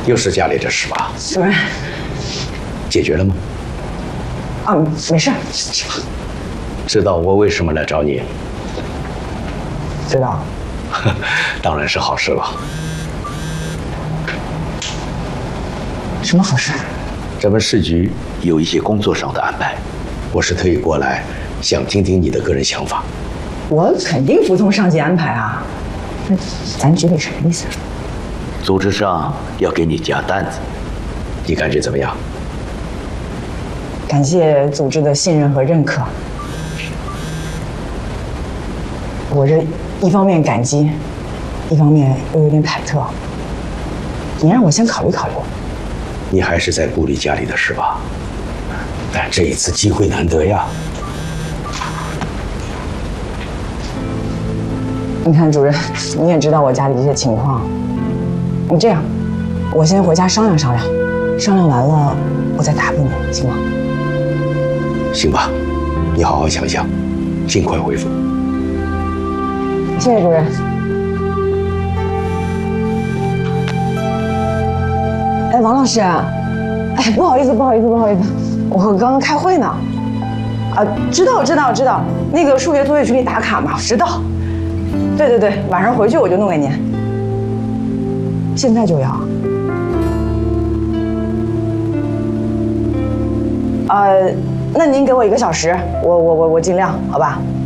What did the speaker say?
又是家里的事吧？ 主任， 解决了吗？ 啊，没事。 知道我为什么来找你？ 知道。 当然是好事了。 什么好事？ 咱们市局有一些工作上的安排，我是特意过来，想听听你的个人想法。 我肯定服从上级安排啊。那咱局里什么意思？ 组织上要给你加担子，你感觉怎么样？ 感谢组织的信任和认可。我这一方面感激，一方面又有点忐忑。你让我先考虑考虑。 你还是在顾虑家里的事吧？但这一次机会难得呀。 你看，主任，你也知道我家里这些情况。你这样，我先回家商量商量，商量完了我再答复你，行吗？ 行吧，你好好想想，尽快回复。 谢谢主任。哎，王老师，哎，不好意思，我刚刚开会呢。啊，知道，那个数学作业群里打卡嘛，知道。对，晚上回去我就弄给您。现在就要？那您给我1个小时，我尽量，好吧？